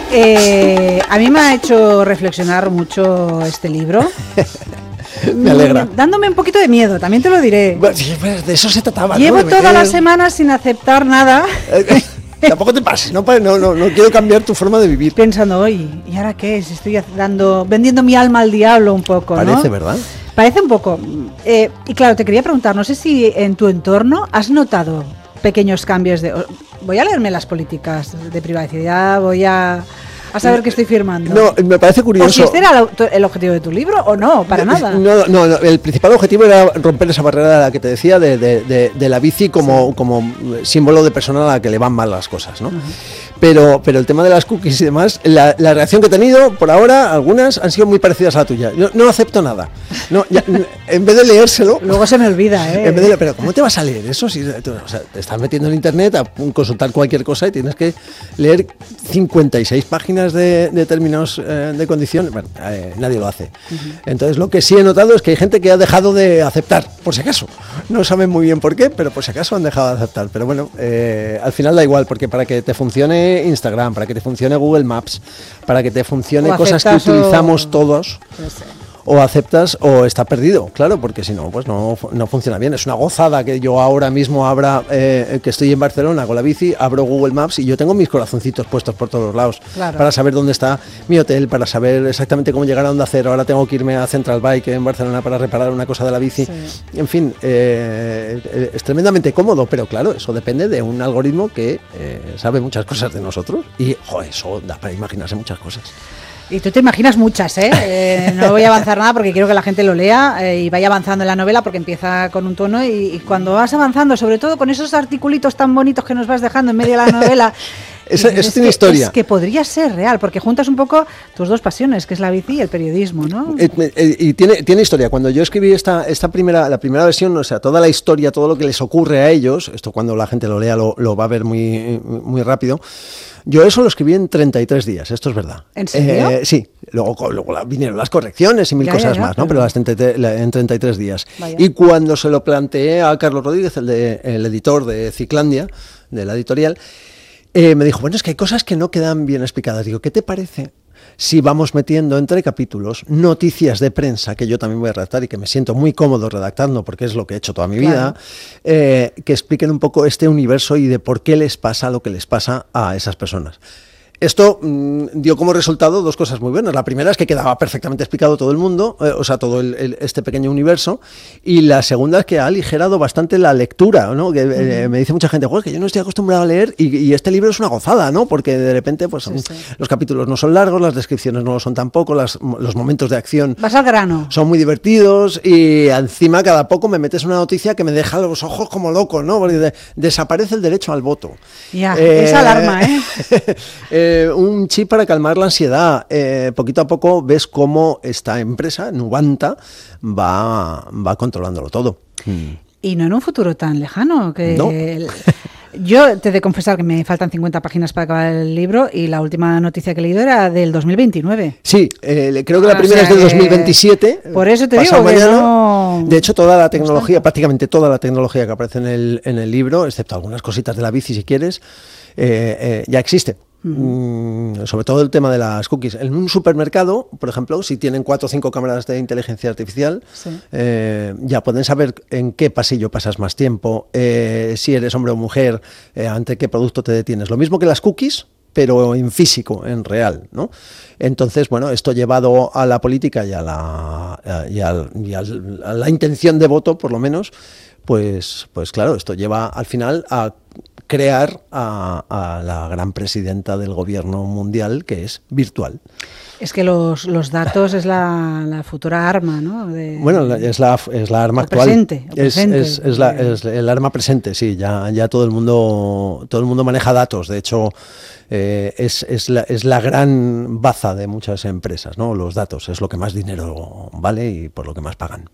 A mí me ha hecho reflexionar mucho este libro. Me alegra. Dándome un poquito de miedo, también te lo diré. Bueno, de eso se trataba. Llevo toda la semana sin aceptar nada. Tampoco te pases, no quiero cambiar tu forma de vivir. Pensando, oye, ¿y ahora qué es? Estoy vendiendo mi alma al diablo un poco, ¿no? Parece, ¿verdad? Parece un poco. Y claro, te quería preguntar, no sé si en tu entorno has notado pequeños cambios voy a leerme las políticas de privacidad, voy a saber qué estoy firmando. No, me parece curioso. ¿O si este era el objetivo de tu libro o no? Para nada. No, el principal objetivo era romper esa barrera de la que te decía de la bici como símbolo de persona a la que le van mal las cosas, ¿no? Uh-huh. Pero el tema de las cookies y demás, la reacción que he tenido, por ahora, algunas han sido muy parecidas a la tuya. Yo no acepto nada. No, en vez de leérselo... Luego se me olvida, ¿eh? Pero ¿cómo te vas a leer eso? Si, te estás metiendo en internet a consultar cualquier cosa y tienes que leer 56 páginas de términos de condición. Bueno, nadie lo hace. Uh-huh. Entonces, lo que sí he notado es que hay gente que ha dejado de aceptar, por si acaso. No saben muy bien por qué, pero por si acaso han dejado de aceptar. Pero bueno, al final da igual, porque para que te funcione Instagram, para que te funcione Google Maps, para que te funcione cosas que utilizamos todos, o aceptas o está perdido, claro, porque si no, pues no funciona bien. Es una gozada que yo ahora mismo que estoy en Barcelona con la bici, abro Google Maps y yo tengo mis corazoncitos puestos por todos los lados, claro, para saber dónde está mi hotel, para saber exactamente cómo llegar a Onda Cero. Ahora tengo que irme a Central Bike en Barcelona para reparar una cosa de la bici. Sí. En fin, es tremendamente cómodo, pero claro, eso depende de un algoritmo que sabe muchas cosas de nosotros y eso da para imaginarse muchas cosas. Y tú te imaginas muchas, ¿eh? No voy a avanzar nada porque quiero que la gente lo lea y vaya avanzando en la novela, porque empieza con un tono y cuando vas avanzando, sobre todo con esos articulitos tan bonitos que nos vas dejando en medio de la novela... Eso tiene historia. Es que podría ser real, porque juntas un poco tus dos pasiones, que es la bici y el periodismo, ¿no? Y tiene historia. Cuando yo escribí la primera versión, o sea, toda la historia, todo lo que les ocurre a ellos, esto cuando la gente lo lea lo va a ver muy, muy rápido. Yo eso lo escribí en 33 días, esto es verdad. ¿En serio? Sí, luego vinieron las correcciones y mil cosas más, ¿no? Pero en 33 días. Vaya. Y cuando se lo planteé a Carlos Rodríguez, el editor de Ciclandia, de la editorial, me dijo, bueno, es que hay cosas que no quedan bien explicadas. Digo, ¿qué te parece si vamos metiendo entre capítulos noticias de prensa, que yo también voy a redactar y que me siento muy cómodo redactando porque es lo que he hecho toda mi vida, que expliquen un poco este universo y de por qué les pasa lo que les pasa a esas personas? Esto dio como resultado dos cosas muy buenas. La primera es que quedaba perfectamente explicado todo el mundo, todo este pequeño universo, y la segunda es que ha aligerado bastante la lectura, ¿no? Que me dice mucha gente, que yo no estoy acostumbrado a leer y este libro es una gozada, ¿no? Porque de repente pues los capítulos no son largos, las descripciones no lo son tampoco, los momentos de acción vas al grano, son muy divertidos y encima cada poco me metes una noticia que me deja los ojos como loco, ¿no? Porque desaparece el derecho al voto. Ya, esa alarma, ¿eh? Un chip para calmar la ansiedad. Poquito a poco ves cómo esta empresa, Nuvanta, va controlándolo todo. Y no en un futuro tan lejano. No. Yo te he de confesar que me faltan 50 páginas para acabar el libro y la última noticia que he leído era del 2029. Sí, creo que la primera es del 2027. Por eso te digo que no... De hecho, toda la tecnología, prácticamente toda la tecnología que aparece en el libro, excepto algunas cositas de la bici si quieres, ya existe. Sobre todo el tema de las cookies. En un supermercado, por ejemplo, si tienen 4 o 5 cámaras de inteligencia artificial, ya pueden saber en qué pasillo pasas más tiempo, si eres hombre o mujer, ante qué producto te detienes. Lo mismo que las cookies, pero en físico, en real, ¿no? Entonces, bueno, esto llevado a la política y a la intención de voto, por lo menos, pues claro, esto lleva al final a crear a la gran presidenta del gobierno mundial, que es virtual. Es que los datos es la futura arma, ¿no? Bueno, es la arma actual. Presente. Es el arma presente, sí. Ya todo el mundo maneja datos. De hecho, es la gran baza de muchas empresas, ¿no? Los datos es lo que más dinero vale y por lo que más pagan.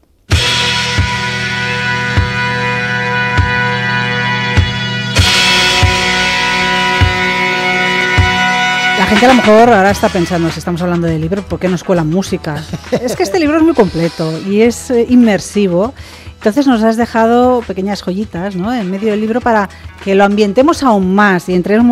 La gente a lo mejor ahora está pensando, si estamos hablando de libros, ¿por qué nos cuelan música? Es que este libro es muy completo y es inmersivo. Entonces nos has dejado pequeñas joyitas, ¿no?, en medio del libro para que lo ambientemos aún más y entremos